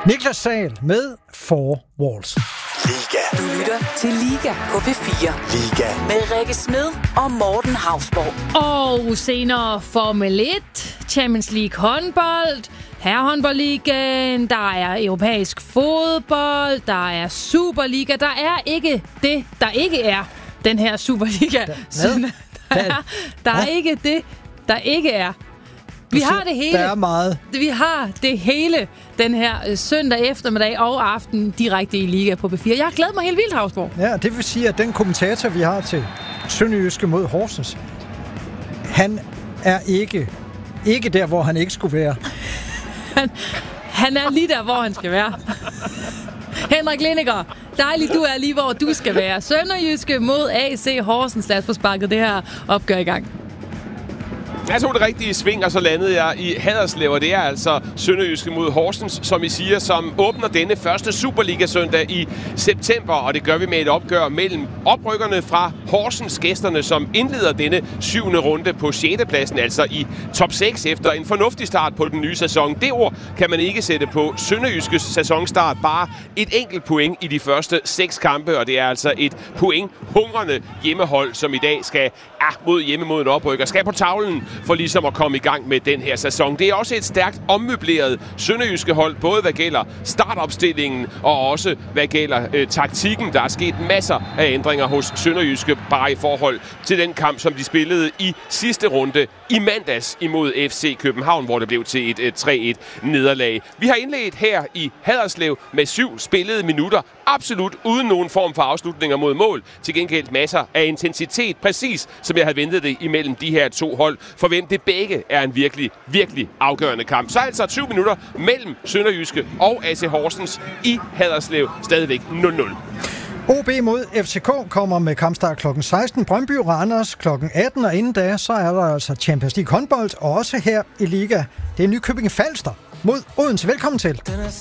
Niklas Sahl med Four Walls. Liga. Du lytter til Liga på P4. Liga. Med Rikke Smed og Morten Hausborg. Og senere Formel 1, Champions League håndbold, herrehåndboldligaen, der er europæisk fodbold, der er Superliga. Der er ikke det, der ikke er den her Superliga. Der er ikke det, der ikke er. Vi har det hele. Der er meget. Vi har det hele den her søndag eftermiddag og aften direkte i Liga på P4. Jeg har glædet mig helt vildt, Hausborg. Ja, det vil sige, at den kommentator, vi har til Sønderjyske mod Horsens, han er ikke der, hvor han ikke skulle være. Han er lige der, hvor han skal være. Henrik Lindegaard, dejligt, du er lige, hvor du skal være. Sønderjyske mod AC Horsens. Lad os få sparket det her opgør i gang. Jeg tog det rigtige sving, og så landede jeg i Haderslev, og det er altså Sønderjyske mod Horsens, som I siger, som åbner denne første Superliga-søndag i september, og det gør vi med et opgør mellem oprykkerne fra Horsens, gæsterne, som indleder denne 7. runde på 6. pladsen, altså i top 6 efter en fornuftig start på den nye sæson. Det ord kan man ikke sætte på Sønderjyskes sæsonstart, bare et enkelt point i de første 6 kampe, og det er altså et point-hungrende hjemmehold, som i dag skal hjemme mod en oprykker, skal på tavlen for ligesom at komme i gang med den her sæson. Det er også et stærkt ommøbleret Sønderjyske hold, både hvad gælder startopstillingen og også hvad gælder taktikken. Der er sket masser af ændringer hos Sønderjyske, bare i forhold til den kamp, som de spillede i sidste runde i mandags imod FC København, hvor det blev til et 3-1 nederlag. Vi har indledt her i Haderslev med 7 spillede minutter, absolut uden nogen form for afslutninger mod mål. Til gengæld masser af intensitet, præcis som jeg havde ventet det imellem de her to hold, for hvem det begge er en virkelig, virkelig afgørende kamp. Så altså 20 minutter mellem Sønderjyske og AC Horsens i Haderslev, stadigvæk 0-0. OB mod FCK kommer med kampstart kl. 16. Brøndby Randers kl. 18, og inden da, så er der altså Champions League håndbold, og også her i Liga. Det er Nykøbing Falster mod Odense. Velkommen til.